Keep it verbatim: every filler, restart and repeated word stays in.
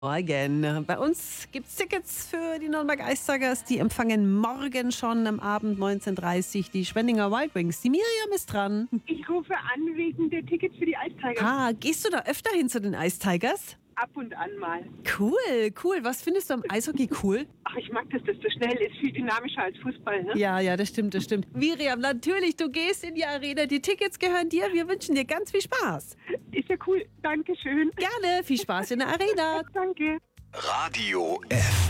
Morgen. Bei uns gibt es Tickets für die Nürnberg Ice Tigers. Die empfangen morgen schon am Abend neunzehn Uhr dreißig die Schwenninger Wild Wings. Die Miriam ist dran. Ich rufe an wegen der Tickets für die Ice Tigers. Ah, gehst du da öfter hin zu den Ice Tigers? Ab und an mal. Cool, cool. Was findest du am Eishockey cool? Ach, ich mag, dass das so schnell ist. Viel dynamischer als Fußball, ne? Ja, ja, das stimmt, das stimmt. Miriam, natürlich, du gehst in die Arena. Die Tickets gehören dir. Wir wünschen dir ganz viel Spaß. Ist ja cool. Dankeschön. Gerne. Viel Spaß in der Arena. Danke. Radio F.